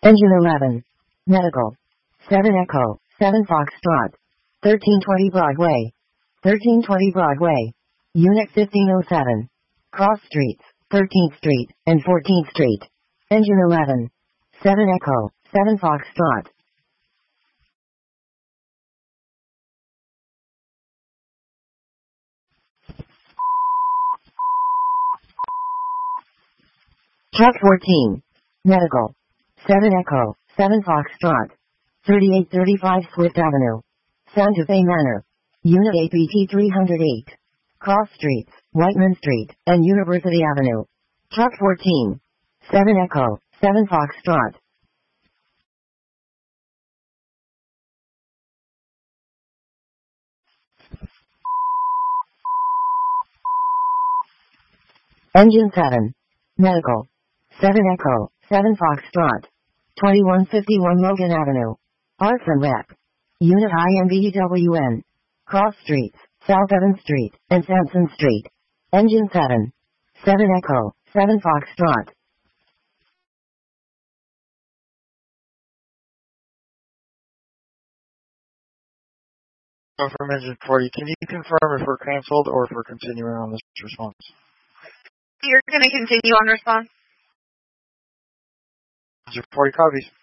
Engine 11. Medical. 7 Echo, 7 Foxtrot. 1320 Broadway. 1320 Broadway. Unit 1507. Cross Streets, 13th Street, and 14th Street. Engine 11. 7 Echo, 7 Foxtrot. Truck 14. Medical. 7 Echo, 7 Foxtrot. 3835 Swift Avenue. Santa Fe Manor. Unit APT 308. Cross Streets, Whiteman Street, and University Avenue. Truck 14. 7 Echo, 7 Foxtrot. Engine 7. Medical. 7 Echo, 7 Foxtrot. 2151 Logan Avenue. Arts and Rec. Unit IMBWN. Cross Streets, South 7th Street, and Sampson Street. Engine 7. 7 Echo, 7 Foxtrot. From Engine 40, can you confirm if we're canceled or if we're continuing on this response? You're going to continue on response. Engine 40 copies.